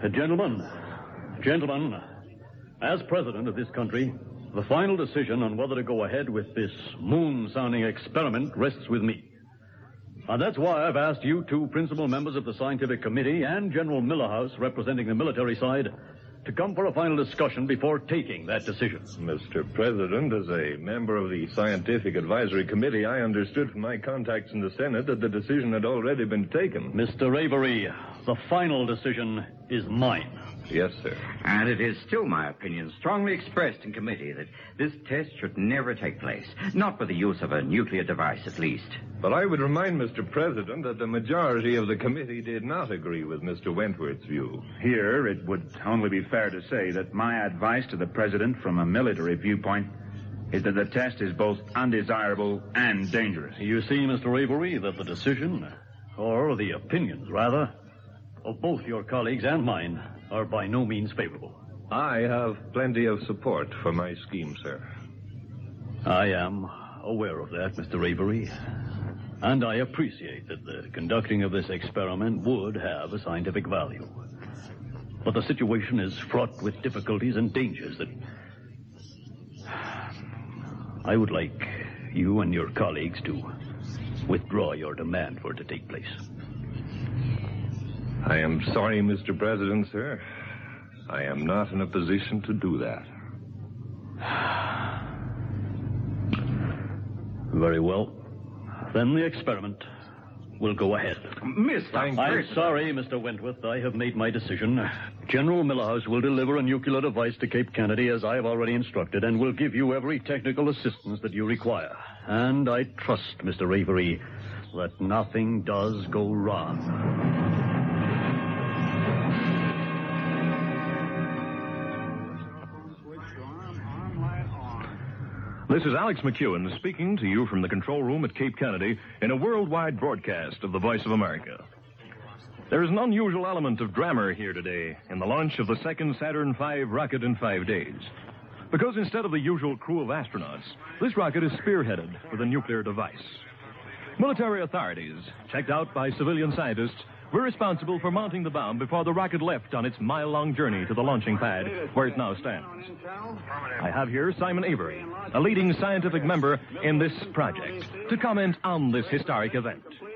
Gentlemen, as president of this country, the final decision on whether to go ahead with this moon-sounding experiment rests with me. And that's why I've asked you two principal members of the scientific committee and General Millerhouse, representing the military side, to come for a final discussion before taking that decision. Mr. President, as a member of the Scientific Advisory Committee, I understood from my contacts in the Senate that the decision had already been taken. Mr. Avery, the final decision is mine. Yes, sir. And it is still my opinion, strongly expressed in committee, that this test should never take place. Not with the use of a nuclear device, at least. But I would remind Mr. President that the majority of the committee did not agree with Mr. Wentworth's view. Here, it would only be fair to say that my advice to the President from a military viewpoint is that the test is both undesirable and dangerous. You see, Mr. Avery, that the decision, or the opinions, rather, of both your colleagues and mine are by no means favorable. I have plenty of support for my scheme, sir. I am aware of that, Mr. Avery. And I appreciate that the conducting of this experiment would have a scientific value. But the situation is fraught with difficulties and dangers that I would like you and your colleagues to withdraw your demand for it to take place. I am sorry, Mr. President, sir. I am not in a position to do that. Very well. Then the experiment will go ahead. I'm sorry, Mr. Wentworth. I have made my decision. General Millerhouse will deliver a nuclear device to Cape Kennedy as I have already instructed and will give you every technical assistance that you require. And I trust, Mr. Avery, that nothing does go wrong. This is Alex McEwen speaking to you from the control room at Cape Kennedy in a worldwide broadcast of the Voice of America. There is an unusual element of drama here today in the launch of the second Saturn V rocket in 5 days. Because instead of the usual crew of astronauts, this rocket is spearheaded with a nuclear device. Military authorities, checked out by civilian scientists, were responsible for mounting the bomb before the rocket left on its mile-long journey to the launching pad where it now stands. I have here Simon Avery, a leading scientific member in this project, to comment on this historic event.